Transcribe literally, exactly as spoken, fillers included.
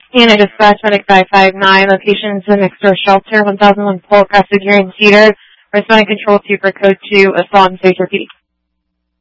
Unit Dispatch Medic five five nine, location is the next door shelter, one thousand one Pole, Crested here in Cedar. Responding control two for code two, assault and safe repeat.